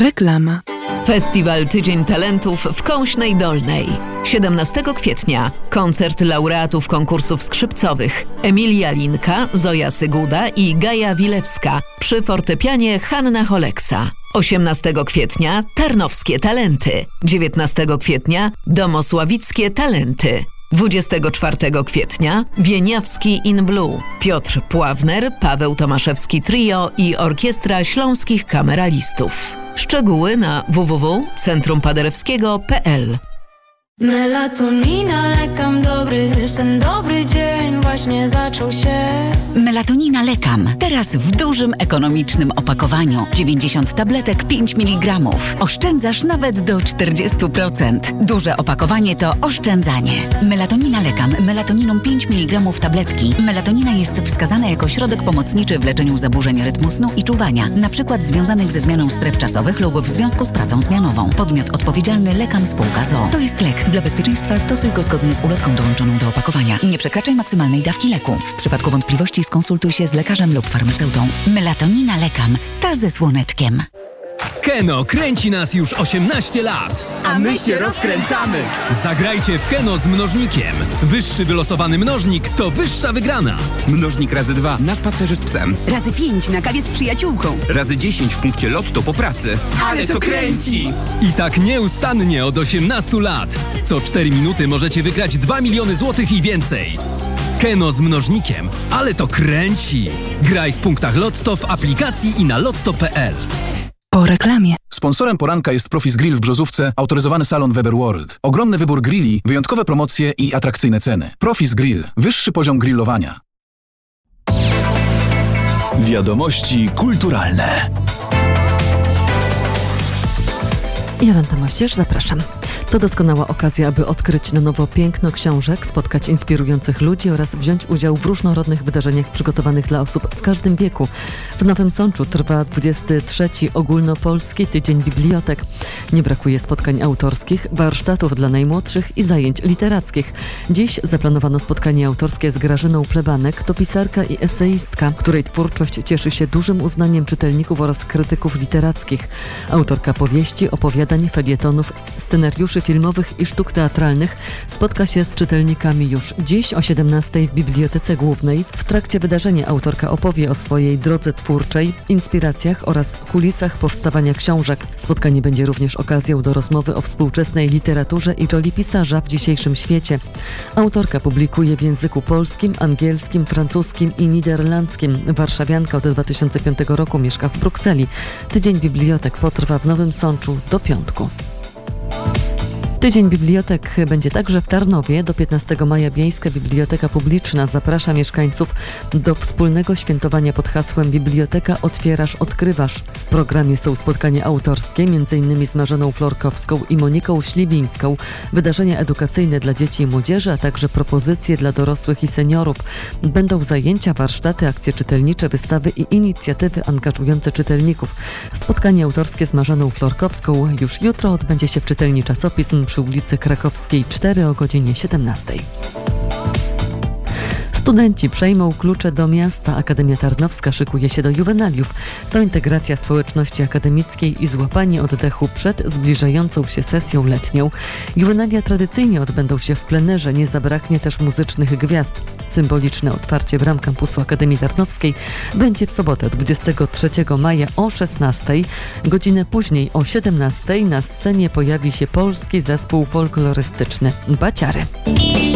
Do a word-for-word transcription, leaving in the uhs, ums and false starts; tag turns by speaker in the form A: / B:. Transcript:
A: Reklama.
B: Festiwal Tydzień Talentów w Kąśnej Dolnej. siedemnastego kwietnia koncert laureatów konkursów skrzypcowych Emilia Linka, Zoja Syguda i Gaja Wilewska przy fortepianie Hanna Holeksa. osiemnastego kwietnia Tarnowskie Talenty. dziewiętnastego kwietnia Domosławickie Talenty. dwudziestego czwartego kwietnia Wieniawski in Blue. Piotr Pławner, Paweł Tomaszewski Trio i Orkiestra Śląskich Kameralistów. Szczegóły na w w w kropka centrum paderewskiego kropka p l.
C: Melatonina, lekam dobry, ten dobry dzień właśnie zaczął się.
D: Melatonina lekam. Teraz w dużym, ekonomicznym opakowaniu. dziewięćdziesiąt tabletek, pięć miligramów. Oszczędzasz nawet do czterdzieści procent. Duże opakowanie to oszczędzanie. Melatonina lekam. Melatoniną pięć miligramów tabletki. Melatonina jest wskazana jako środek pomocniczy w leczeniu zaburzeń rytmu snu i czuwania, na przykład związanych ze zmianą stref czasowych lub w związku z pracą zmianową. Podmiot odpowiedzialny Lekam Spółka z o o. To jest lek. Dla bezpieczeństwa stosuj go zgodnie z ulotką dołączoną do opakowania. Nie przekraczaj maksymalnej dawki leku. W przypadku wątpliwości skonsultuj się z lekarzem lub farmaceutą. Melatonina lekam. Ta ze słoneczkiem.
E: Keno kręci nas już osiemnaście lat.
F: A my się rozkręcamy.
E: Zagrajcie w Keno z mnożnikiem. Wyższy wylosowany mnożnik to wyższa wygrana.
F: Mnożnik razy dwa na spacerze z psem.
G: Razy pięć na kawie z przyjaciółką.
F: Razy dziesięć w punkcie lotto po pracy.
G: Ale to kręci!
E: I tak nieustannie od osiemnastu lat. Co cztery minuty możecie wygrać dwa miliony złotych i więcej. Keno z mnożnikiem. Ale to kręci! Graj w punktach Lotto, w aplikacji i na lotto kropka p l.
A: Po reklamie.
H: Sponsorem poranka jest Profis Grill w Brzozówce, autoryzowany salon Weber World. Ogromny wybór grilli, wyjątkowe promocje i atrakcyjne ceny. Profis Grill. Wyższy poziom grillowania.
I: Wiadomości kulturalne.
J: Jolanta Mościerz, zapraszam. To doskonała okazja, aby odkryć na nowo piękno książek, spotkać inspirujących ludzi oraz wziąć udział w różnorodnych wydarzeniach przygotowanych dla osób w każdym wieku. W Nowym Sączu trwa dwudziesty trzeci Ogólnopolski Tydzień Bibliotek. Nie brakuje spotkań autorskich, warsztatów dla najmłodszych i zajęć literackich. Dziś zaplanowano spotkanie autorskie z Grażyną Plebanek. To pisarka i eseistka, której twórczość cieszy się dużym uznaniem czytelników oraz krytyków literackich. Autorka powieści, opowiadań, felietonów, scenariuszy filmowych i sztuk teatralnych spotka się z czytelnikami już dziś o siedemnastej w Bibliotece Głównej. W trakcie wydarzenia autorka opowie o swojej drodze twórczej, inspiracjach oraz kulisach powstawania książek. Spotkanie będzie również okazją do rozmowy o współczesnej literaturze i roli pisarza w dzisiejszym świecie. Autorka publikuje w języku polskim, angielskim, francuskim i niderlandzkim. Warszawianka od dwa tysiące piątego roku mieszka w Brukseli. Tydzień Bibliotek potrwa w Nowym Sączu do piątku. Tydzień Bibliotek będzie także w Tarnowie. Do piętnastego maja Miejska Biblioteka Publiczna zaprasza mieszkańców do wspólnego świętowania pod hasłem Biblioteka otwierasz, odkrywasz. W programie są spotkania autorskie, m.in. z Marzeną Florkowską i Moniką Śliwińską, wydarzenia edukacyjne dla dzieci i młodzieży, a także propozycje dla dorosłych i seniorów. Będą zajęcia, warsztaty, akcje czytelnicze, wystawy i inicjatywy angażujące czytelników. Spotkanie autorskie z Marzeną Florkowską już jutro odbędzie się w czytelni Czasopism przy ulicy Krakowskiej cztery o godzinie siedemnastej. Studenci przejmą klucze do miasta. Akademia Tarnowska szykuje się do juwenaliów. To integracja społeczności akademickiej i złapanie oddechu przed zbliżającą się sesją letnią. Juwenalia tradycyjnie odbędą się w plenerze, nie zabraknie też muzycznych gwiazd. Symboliczne otwarcie bram kampusu Akademii Tarnowskiej będzie w sobotę dwudziestego trzeciego maja o szesnastej. Godzinę później o siedemnastej na scenie pojawi się polski zespół folklorystyczny Baciary.